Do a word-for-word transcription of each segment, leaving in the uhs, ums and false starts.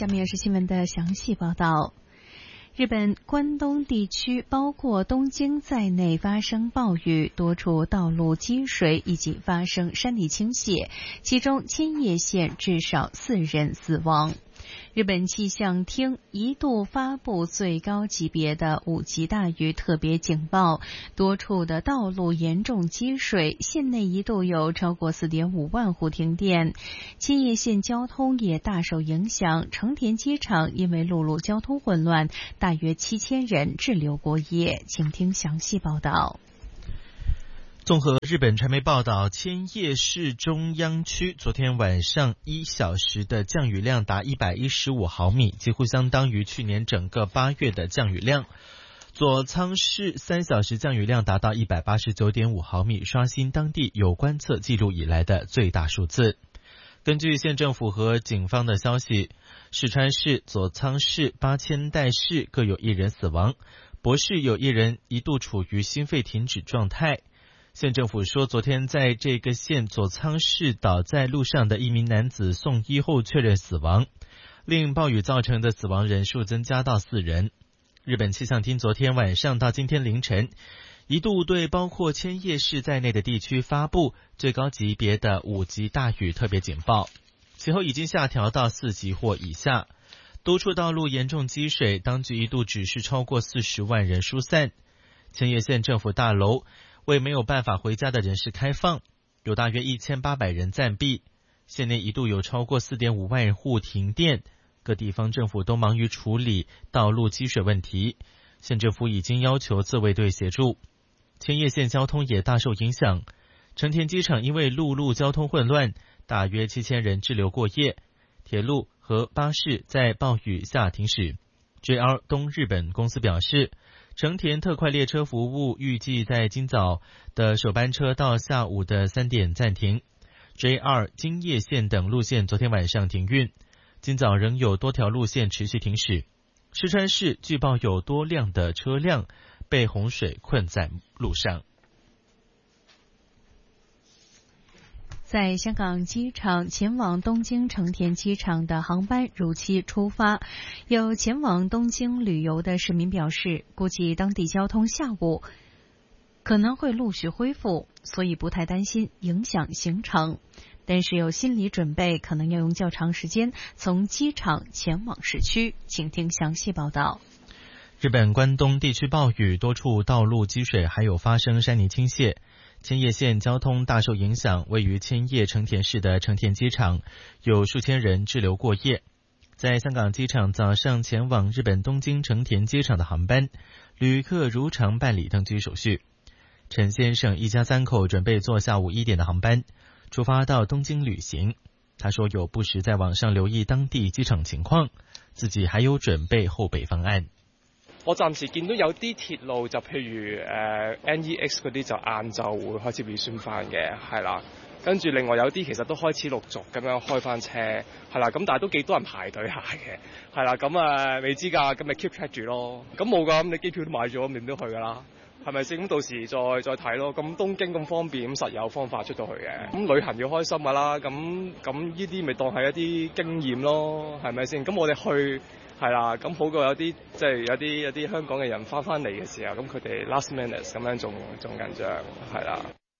下面是新闻的详细报道。日本关东地区包括东京在内发生暴雨，多处道路积水以及发生山泥倾泻，其中千叶县至少四人死亡。日本气象厅一度发布最高级别的五级大雨特别警报，多处的道路严重积水，县内一度有超过 四点五万户停电。千叶县交通也大受影响，成田机场因为陆路交通混乱，大约七千人滞留过夜。请听详细报道。 综合日本传媒报道，千叶市中央区昨天晚上一小时的降雨量达一百一十五毫米，几乎相当于去年整个八月的降雨量。佐仓市三小时降雨量达到一百八十九点五毫米，刷新当地有观测记录以来的最大数字。根据县政府和警方的消息，石川市、佐仓市、八千代市各有一人死亡，博市有一人一度处于心肺停止状态。县政府说，昨天在这个县佐仓市倒在路上的一名男子送医后确认死亡，令暴雨造成的死亡人数增加到四人。日本气象厅昨天晚上到今天凌晨，一度对包括千叶市在内的地区发布最高级别的五级大雨特别警报，其后已经下调到四级或以下。多处道路严重积水，当局一度指示超过四十万人疏散。千叶县政府大楼为没有办法回家的人士开放，有大约一千八百人暂避。县内一度有超过 四点五万户停电，各地方政府都忙于处理道路积水问题。县政府已经要求自卫队协助。千叶县交通也大受影响，成田机场因为陆路交通混乱，大约七千人滞留过夜。铁路和巴士在暴雨下停驶。J R 东日本公司表示，成田特快列车服务预计在今早的首班车到下午的三点暂停。J R 京叶线等路线昨天晚上停运，今早仍有多条路线持续停驶。石川市据报有多辆的车辆被洪水困在路上。 在香港机场前往东京成田机场的航班如期出发，有前往东京旅游的市民表示，估计当地交通下午可能会陆续恢复，所以不太担心影响行程，但是有心理准备，可能要用较长时间从机场前往市区。请听详细报道。 日本关东地区暴雨，多处道路积水，还有发生山泥倾泻。千叶县交通大受影响，位于千叶成田市的成田机场有数千人滞留过夜。在香港机场早上前往日本东京成田机场的航班，旅客如常办理登机手续。陈先生一家三口准备坐下午一点的航班出发到东京旅行。他说有不时在网上留意當地機場情況，自己還有準備後備方案。 我暫時見到有啲鐵路就譬如誒、呃、N E X 嗰啲就晏晝會開始 resume 翻嘅，係啦。跟住另外有啲其實都開始陸續咁樣開翻車，係啦。咁但係都幾多人排隊下嘅，係啦。咁啊未知㗎，咁咪 keep track 住咯。咁冇㗎，咁你機票都買咗，咁點都去㗎啦。係咪先？咁到時再再睇咯。咁東京咁方便，咁實有方法出到去嘅。咁旅行要開心㗎啦。咁咁呢啲咪當係一啲經驗咯，係咪先？咁我哋去係啦，咁好過有啲即係有啲有啲香港嘅人翻翻嚟嘅時候，咁佢哋 last minute 咁樣仲仲緊張，係啦。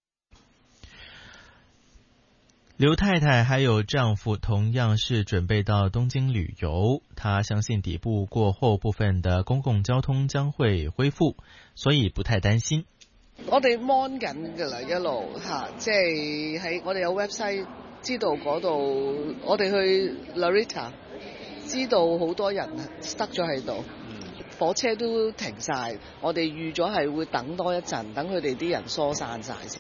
劉太太還有丈夫同樣是準備到東京旅遊，她相信底部過後部分的公共交通將會恢復，所以不太擔心。 我哋 mon 緊㗎啦，一路嚇，即係喺我哋有 website 知道嗰度，我哋去 Narita 知道好多人塞咗喺度，火車都停晒，我哋預咗係會等多一陣，等佢哋啲人疏散晒先。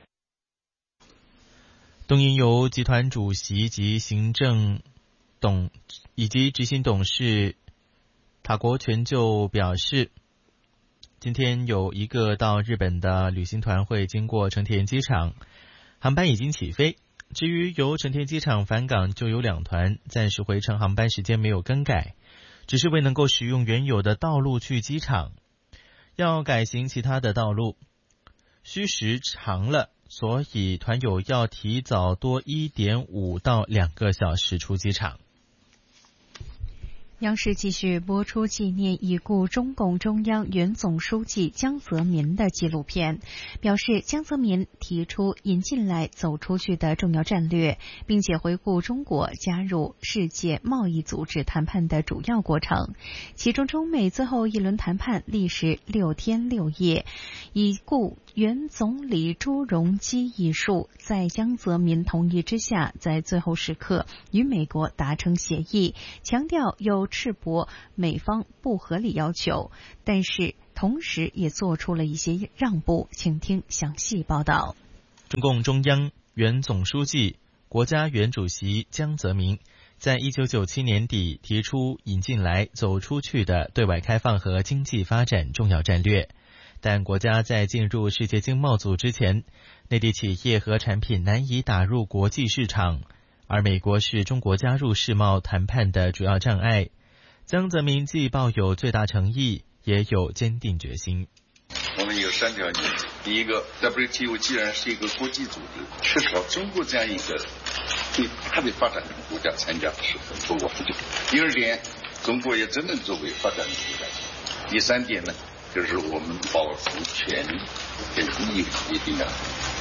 東瀛遊集團主席及行政董以及執行董事塔國全就表示，今天有一個到日本的旅行團會經過成田機場，航班已經起飛。至於由成田機場返港就有兩團，暫時回程航班時間沒有更改，只是未能夠使用原有的道路去機場，要改行其他的道路，需時長了，所以團友要提早多 一點五到兩個小時出機場。 央视继续播出纪念已故中共中央原总书记江泽民的纪录片，表示江泽民提出引进来走出去的重要战略，并且回顾中国加入世界贸易组织谈判的主要过程。其中中美最后一轮谈判历时六天六夜，已故原总理朱镕基遗属在江泽民同意之下，在最后时刻与美国达成协议，强调有斥驳美方不合理要求，但是同时也做出了一些让步。请听详细报道。 中共中央原总书记、国家原主席江泽民在一九九七年底提出引进来走出去的对外开放和经济发展重要战略，但国家在进入世界经贸组织前，内地企业和产品难以打入国际市场，而美国是中国加入世贸谈判的主要障碍。江泽民既抱有最大诚意，也有坚定决心。 我们有三条原则：第一个 ，W T O 既然是一个国际组织，至少中国这样一个最大的发展中国家参加是很不完整。第二点，中国也只能作为发展中国家。第三点呢，就是我们保护权利跟利益一定要。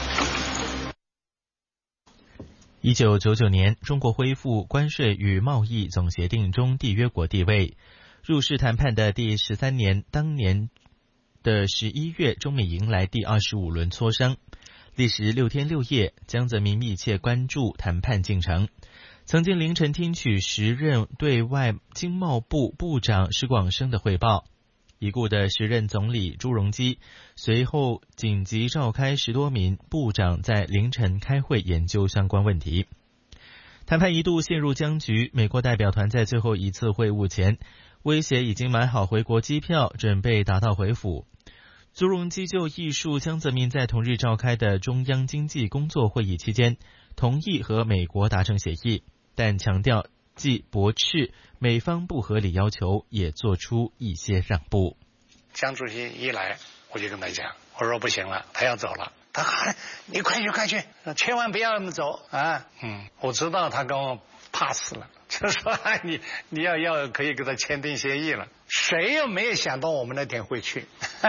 一九九九年，中国恢复关税与贸易总协定中缔约国地位。入世谈判的第十三年，当年的十一月，中美迎来第二十五轮磋商，历时六天六夜。江泽民密切关注谈判进程，曾经凌晨听取时任对外经贸部部长施广生的汇报。已故的时任总理朱镕基随后紧急召开十多名部长在凌晨开会研究相关问题。谈判一度陷入僵局，美国代表团在最后一次会晤前威胁已经买好回国机票，准备打道回府。朱镕基就忆述江泽民在同日召开的中央经济工作会议期间同意和美国达成协议，但强调既驳斥美方不合理要求，也做出一些让步。 江主席一来，我就跟他讲，我说不行了，他要走了。他喊你快去快去，千万不要那么走啊！嗯，我知道他跟我怕死了，就说你你要要可以跟他签订协议了。谁也没有想到我们那天会去，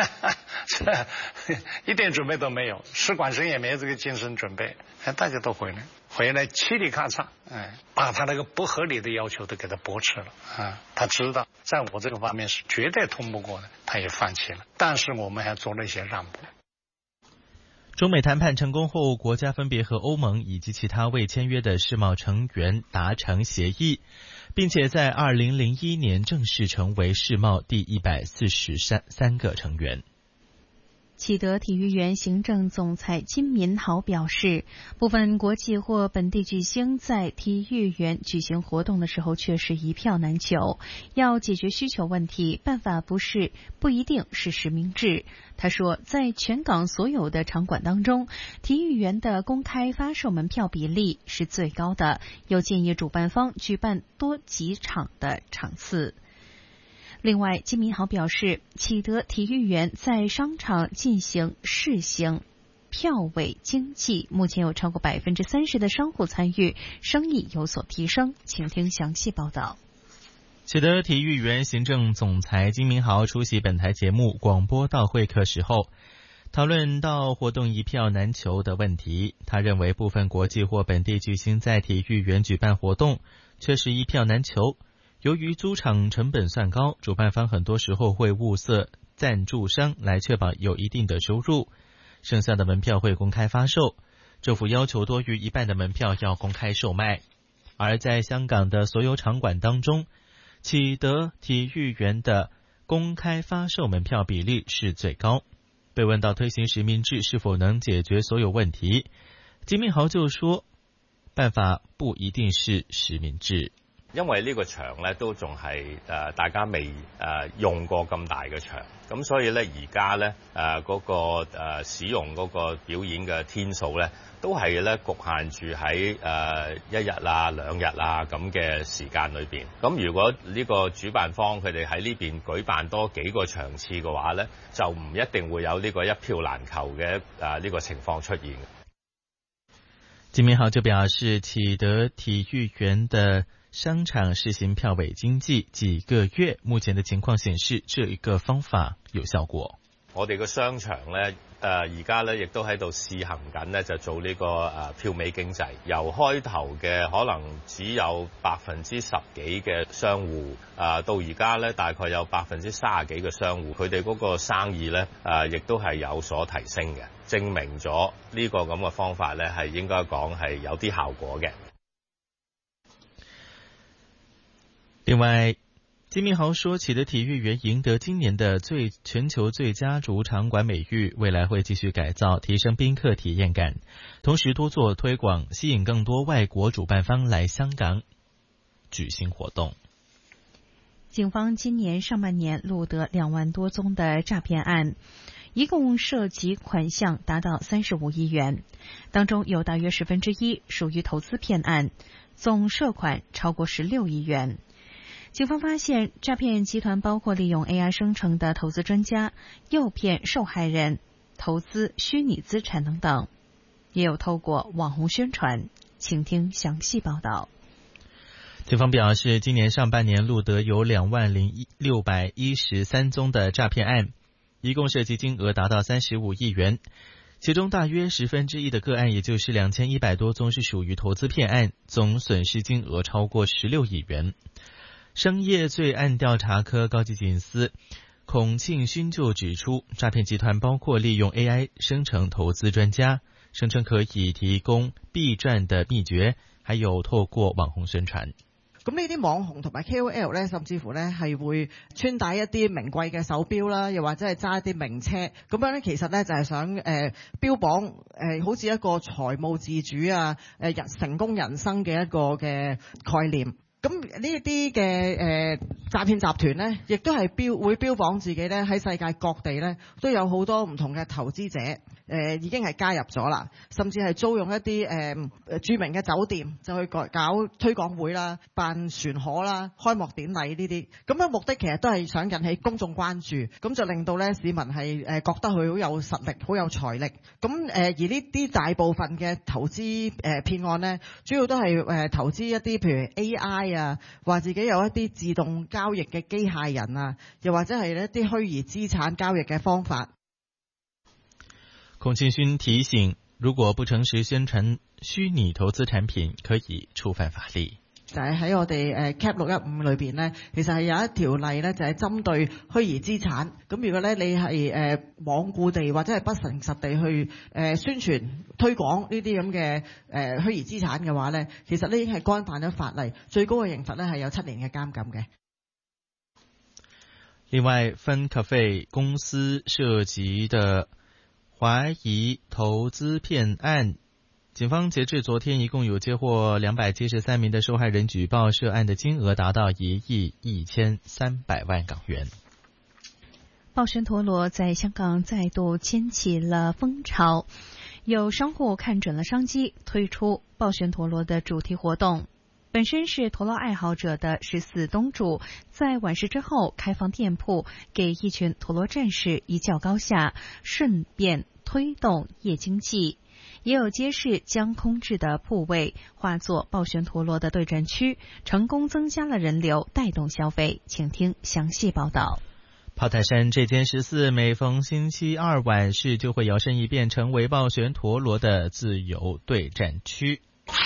一点准备都没有，施广生也没有这个精神准备，大家都回来。回来嘁里咔嚓，哎，把他那个不合理的要求都给他驳斥了啊！他知道在我这个方面是绝对通不过的，他也放弃了。但是我们还做了一些让步。 中美谈判成功后，国家分别和欧盟以及其他未签约的世贸成员达成协议，并且在二零零一年正式成为世贸第一百四十三个成员。 启德体育园行政总裁金民豪表示，部分国际或本地巨星在体育园举行活动的时候确实一票难求，要解决需求问题，办法不是不一定是实名制。他说，在全港所有的场馆当中，体育园的公开发售门票比例是最高的，又建议主办方举办多几场的场次。另外，金民豪表示，启德体育园在商场进行试行票委经济，目前有超过百分之三十的商户参与，生意有所提升。请听详细报道。 启德体育园行政总裁金民豪出席本台节目广播道会客时候，讨论到活动一票难求的问题。他认为部分国际或本地巨星在体育园举办活动确实一票难求，由于租场成本算高，主办方很多时候会物色赞助商来确保有一定的收入，剩下的门票会公开发售，政府要求多于一半的门票要公开售卖。而在香港的所有场馆当中，启德体育园的公开发售门票比例是最高。被问到推行实名制是否能解决所有问题，金民豪就说，办法不一定是實名制。 因為呢個場咧都仲係誒大家未誒用過咁大嘅場，咁所以咧而家咧誒嗰個誒使用嗰個表演嘅天數咧都係咧局限住喺誒一日啊兩日啊咁嘅時間裏邊。咁如果呢個主辦方佢哋喺呢邊舉辦多幾個場次嘅話咧，就唔一定會有呢個一票難求嘅誒呢個情況出現。 金民豪就表示，啟德體育園的商場試行票尾經濟幾個月，目前的情況顯示這一個方法有效果。 我哋個商場咧，誒而家咧亦都喺度試行緊咧，就做呢、這個誒、呃、票尾經濟。由開頭嘅可能只有百分之十幾嘅商戶，誒、呃、到而家咧大概有百分之三十幾嘅商戶，佢哋嗰個生意咧誒、呃、亦都係有所提升嘅，證明咗呢個咁嘅方法咧係應該講係有啲效果嘅。 另外，金明豪說，啟德體育園贏得今年的最全球最佳主場館美譽，未來會繼續改造，提升賓客體驗感，同時多做推廣，吸引更多外國主辦方來香港舉行活動。 警方今年上半年錄得兩萬多宗的詐騙案，一共涉及款項達到三十五億元，當中有大約十分之一屬於投資騙案，總涉款超過十六億元。警方發現，詐騙集團包括利用 A I 生成的投資專家，誘騙受害人投資虛擬資產等等，也有透過網紅宣傳。請聽詳細報道。 警方表示，今年上半年錄得有兩萬零六百一十三宗的詐騙案，一共涉及金額達到三十五億元，其中大約十分之一的個案，也就是兩千一百多宗是屬於投資騙案，總損失金額超過十六億元。商業罪案調查科高級警司孔慶勳就指出，詐騙集團包括利用 A I 生成投資專家，聲稱可以提供必賺的秘訣，還有透過網紅宣傳。 咁呢啲網紅同埋 K O L 咧，甚至乎咧係會穿戴一啲名貴嘅手錶啦，又或者係揸一啲名車，咁樣咧其實咧就係想誒、呃、標榜誒、呃、好似一個財務自主啊，誒人成功人生嘅一個嘅概念。咁呢一啲嘅誒詐騙集團呢，亦都係標會標榜自己咧喺世界各地咧都有好多唔同嘅投資者，誒、呃、已經係加入咗啦，甚至係租用一啲誒、呃、著名嘅酒店就去搞搞推廣會啦、辦船河啦、開幕典禮呢啲，咁樣目的其實都係想引起公眾關注，咁就令到咧市民係誒覺得佢好有實力、好有財力。咁誒、呃、而呢啲大部分嘅投資誒、呃、騙案呢，主要都係誒、呃、投資一啲譬如 A I。啊，話自己有一啲自動交易嘅機械人啊，又或者係一啲虛擬資產交易嘅方法。 孔慶勳提醒，如果不誠實宣傳虛擬投資產品，可以觸犯法例。 就係喺我哋誒 Cap 六一五裏邊呢，其實係有一條例呢，就係針對虛擬資產。咁如果咧你係誒罔顧地或者係不誠實地去誒宣傳推廣呢啲咁嘅誒虛擬資產嘅話呢，其實呢已經係干犯咗法例，最高嘅刑罰呢係有七年嘅監禁嘅。 另外，Fun Cafe 公司涉及的懷疑投資騙案，警方截至昨天，一共有接獲兩百七十三名的受害人舉報，涉案的金額達到一億一千三百萬港元。 報旋陀螺在香港再度掀起了風潮，有商戶看準了商機，推出報旋陀螺的主題活動。本身是陀螺愛好者的十四東主，在晚市之後開放店鋪，給一群陀螺戰士一較高下，順便推動夜經濟。也有街市將空置的鋪位化作報旋陀螺的對戰區，成功增加了人流，帶動消費。請聽詳細報道。 炮台山這間十四每逢星期二晚市就會搖身一變成為報旋陀螺的自由對戰區。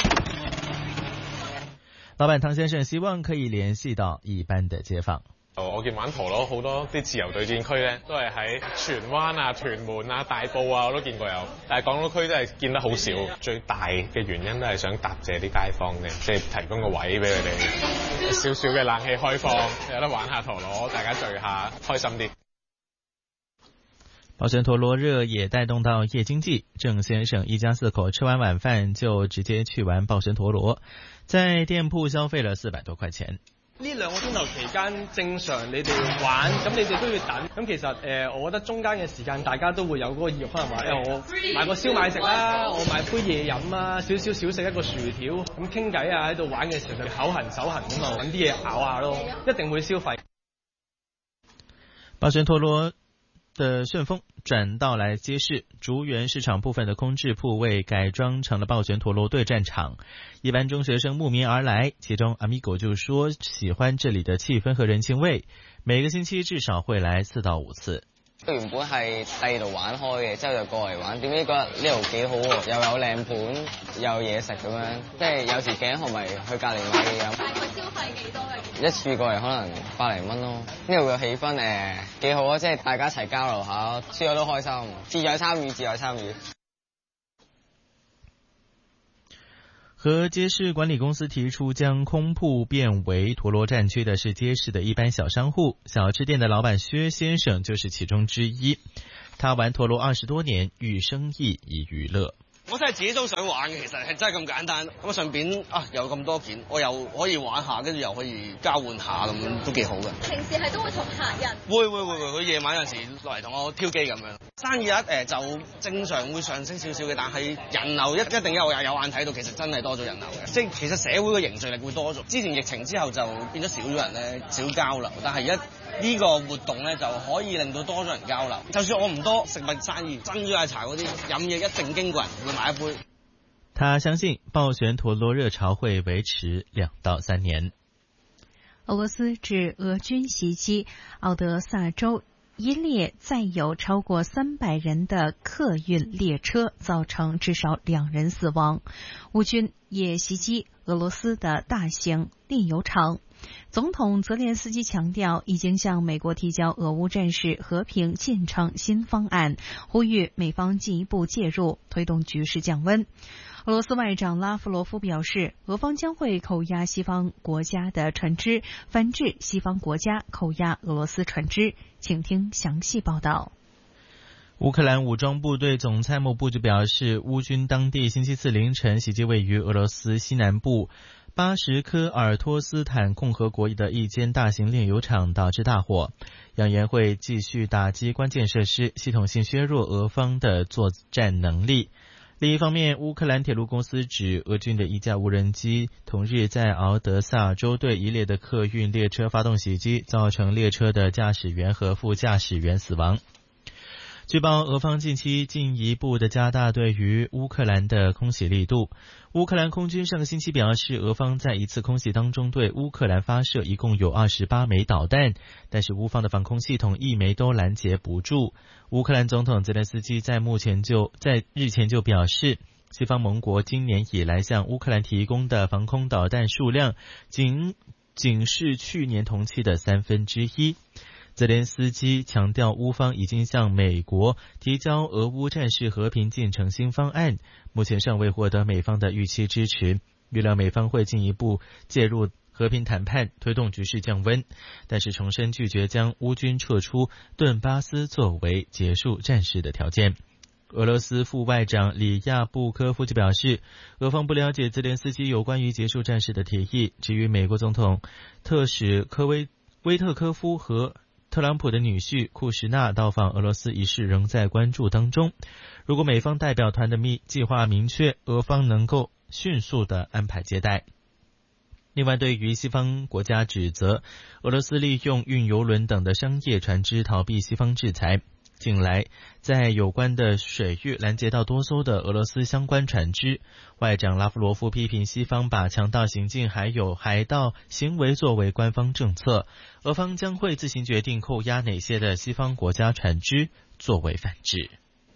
老闆唐先生希望可以聯繫到一般的街坊。 我見玩陀螺好多啲自由對戰區咧，都係喺荃灣啊、屯門啊、大埔啊，我都見過有。但係港島區真係見得好少。最大嘅原因都係想答謝啲街坊嘅，即係提供個位俾佢哋，少少嘅冷氣開放，有得玩下陀螺，大家聚下，開心啲。 報旋陀螺熱也帶動到夜經濟。鄭先生一家四口吃完晚飯就直接去玩報旋陀螺，在店鋪消費了四百多塊錢。 呢兩個鐘頭期間正常你哋玩，咁你哋都要等。咁其實誒、呃，我覺得中間嘅時間大家都會有嗰個意欲，可能話誒、欸、我買個燒賣食啦，我買杯嘢飲啊，少少小食一個薯條，咁傾偈啊，喺度玩嘅時候就口痕手痕咁啊，揾啲嘢咬下咯，一定會消費。 報旋陀螺的旋风转到来街市，竹园市场部分的空置铺位改装成了抱拳陀螺对战场，一般中学生慕名而来，其中阿米狗就说喜欢这里的氣氛和人情味，每個星期至少會來四到五次。 原本係第二度玩開嘅，之後就過嚟玩，點知覺得呢度幾好喎，又有靚盤，又有嘢食咁樣，即係有時頸渴咪去隔離買嘢飲。大概消費幾多嘅？一次過嚟可能百零蚊咯。呢度嘅氣氛誒幾好啊，即係大家一齊交流下，輸咗都開心，自在參與，自在參與。 和街市管理公司提出将空铺变为陀螺战区的是街市的一般小商户，小吃店的老板薛先生就是其中之一。他玩陀螺二十多年，寓生意以娱乐。 我真係自己都想玩嘅，其實係真係咁簡單。咁順便啊，有咁多件，我又可以玩下，跟住又可以交換下，咁都幾好嘅。 平時係都會同客人會會會會，佢夜晚有陣時落嚟同我挑機咁樣。生意一誒就正常會上升少少嘅，但係人流一一定有有眼睇到，其實真係多咗人流嘅。即係其實社會嘅凝聚力會多咗。之前疫情之後就變咗少咗人咧，少交流。但係而家呢個活動咧就可以令到多咗人交流。就算我唔多，食物生意、珍珠奶茶嗰啲飲嘢一定經過人會買一杯。 他相信抱拳陀螺熱潮會維持兩到三年。 俄羅斯指俄軍襲擊奧德薩州一列載有超過三百人的客運列車，造成至少兩人死亡。烏軍也襲擊俄羅斯的大型煉油廠。總統澤連斯基強調，已經向美國提交俄烏戰事和平進程新方案，呼籲美方進一步介入，推動局勢降溫。俄羅斯外長拉夫羅夫表示，俄方將會扣押西方國家的船隻，反制西方國家扣押俄羅斯船隻。請聽詳細報道。 烏克蘭武裝部隊總參謀部就表示，烏軍當地星期四凌晨襲擊位於俄羅斯西南部巴什科爾托斯坦共和國的一間大型煉油廠，導致大火，揚言會繼續打擊關鍵設施，系統性削弱俄方的作戰能力。另一方面，烏克蘭鐵路公司指俄軍的一架無人機同日在敖德薩州對一列的客運列車發動襲擊，造成列車的駕駛員和副駕駛員死亡。據報，俄方近期進一步的加大對於烏克蘭的空襲力度。烏克蘭空軍上個星期表示，俄方在一次空襲當中對烏克蘭發射一共有二十八枚導彈，但是烏方的防空系統一枚都攔截不住。烏克蘭總統澤連斯基在目前就在日前就表示，西方盟國今年以來向烏克蘭提供的防空導彈數量僅僅是去年同期的三分之一。澤連斯基強調，烏方已經向美國提交俄烏戰事和平進程新方案，目前尚未獲得美方的預期支持，預料美方會進一步介入和平談判，推動局勢降溫，但是重申拒絕將烏軍撤出頓巴斯作為結束戰事的條件。俄羅斯副外長里亞布科夫就表示，俄方不了解澤連斯基有關於結束戰事的提議。至於美國總統特使科威威特科夫和特朗普的女婿庫什納到訪俄羅斯一事仍在關注當中。如果美方代表團的密計劃明確，俄方能夠迅速的安排接待。另外，對於西方國家指責俄羅斯利用運油輪等的商業船隻逃避西方制裁，近來在有關的水域攔截到多艘的俄羅斯相關船隻，外長拉夫羅夫批評西方把強盜行徑還有海盜行為作為官方政策，俄方將會自行決定扣押哪些的西方國家船隻作為反制。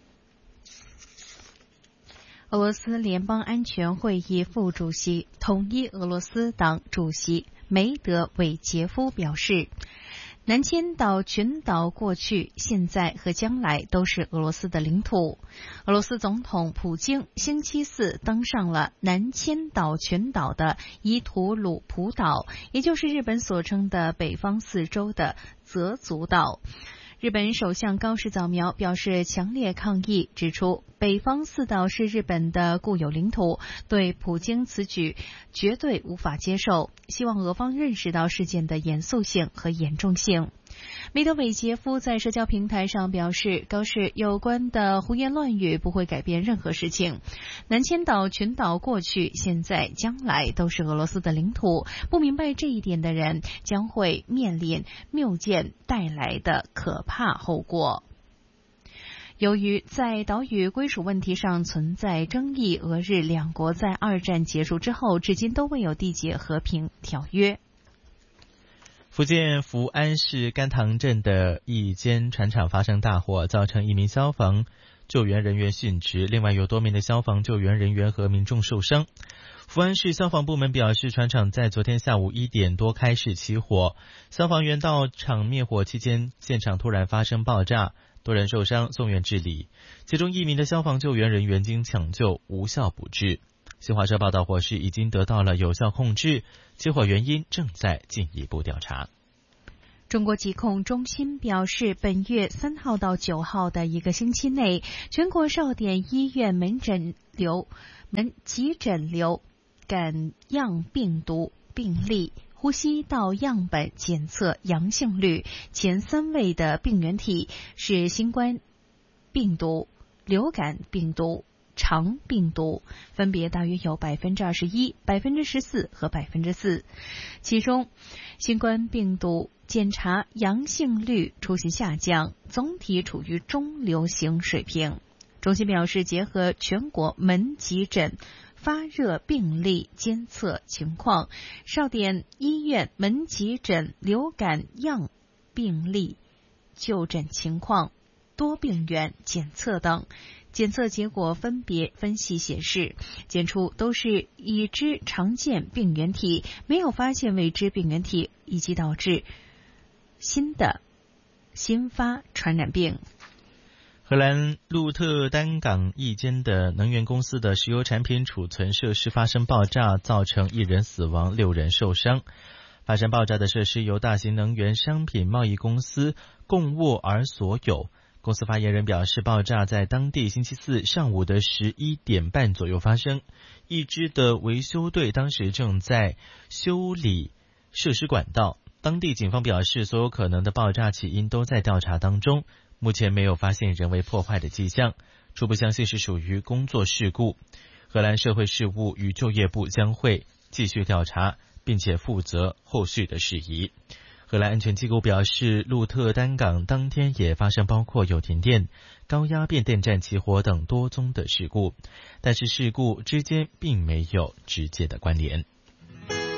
俄羅斯聯邦安全會議副主席、統一俄羅斯黨主席梅德韋傑夫表示，南千島群島過去、現在和將來都是俄羅斯的領土。俄羅斯總統普京星期四登上了南千島群島的伊圖魯普島，也就是日本所稱的北方四州的泽族島。日本首相高市早苗表示強烈抗議，指出北方四島是日本的固有領土，對普京此舉絕對無法接受，希望俄方認識到事件的嚴肅性和嚴重性。梅德韋傑夫在社交平台上表示，高市有關的胡言亂語不會改變任何事情。南千島群島過去、現在、將來都是俄羅斯的領土，不明白這一點的人將會面臨謬見帶來的可怕後果。 由于在岛屿归属问题上存在争议，俄日两国在二战结束之后至今都未有缔结和平条约。 福建福安市甘塘镇的一间船厂发生大火，造成一名消防救援人员殉职，另外有多名的消防救援人员和民众受伤。福安市消防部门表示，船厂在昨天下午一点多开始起火，消防员到场灭火期间，现场突然发生爆炸，多人受伤送院治理，其中一名的消防救援人员经抢救无效不治。新华社报道，火势已经得到了有效控制，起火原因正在进一步调查。 中国疾控中心表示，本月三号到九号的一个星期内，全国少点医院门诊流门急诊流感样病毒病例呼吸道样本检测阳性率前三位的病原体是新冠病毒、流感病毒、肠病毒，分别大约有百分之二十一、百分之十四和百分之四。其中，新冠病毒检查阳性率出现下降，总体处于中流行水平。中心表示，结合全国门急诊发热病例监测情况，少点医院门急诊流感样病例就诊情况、多病原检测等，检测结果分别分析显示，检出都是已知常见病原体，没有发现未知病原体，以及导致新的新发传染病。 荷兰鹿特丹港一间的能源公司的石油产品储存设施发生爆炸，造成一人死亡，六人受伤。发生爆炸的设施由大型能源商品贸易公司贡沃尔所有。公司发言人表示，爆炸在当地星期四上午的十一点半左右发生。一支的维修队当时正在修理设施管道。当地警方表示，所有可能的爆炸起因都在调查当中，目前没有发现人为破坏的迹象，初步相信是属于工作事故。荷兰社会事务与就业部将会继续调查，并且负责后续的事宜。荷兰安全机构表示，鹿特丹港当天也发生包括有停电、高压变电站起火等多宗的事故，但是事故之间并没有直接的关联。